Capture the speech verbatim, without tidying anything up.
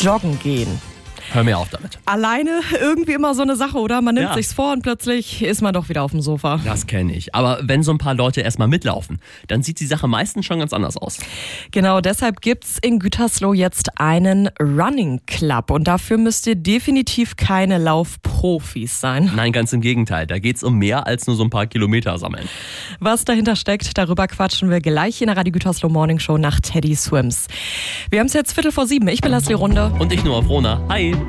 joggen gehen. Hör mir auf damit. Alleine irgendwie immer so eine Sache, oder? Man nimmt Ja. sich's vor und plötzlich ist man doch wieder auf dem Sofa. Das kenne ich. Aber wenn so ein paar Leute erstmal mitlaufen, dann sieht die Sache meistens schon ganz anders aus. Genau, deshalb gibt's in Gütersloh jetzt einen Running Club. Und dafür müsst ihr definitiv keine Laufprofis sein. Nein, ganz im Gegenteil. Da geht's um mehr als nur so ein paar Kilometer sammeln. Was dahinter steckt, darüber quatschen wir gleich in der Radio Gütersloh Morning Show nach Teddy Swims. Wir haben es jetzt Viertel vor sieben. Ich bin Leslie Runde. Und ich nur auf Rona. Hi.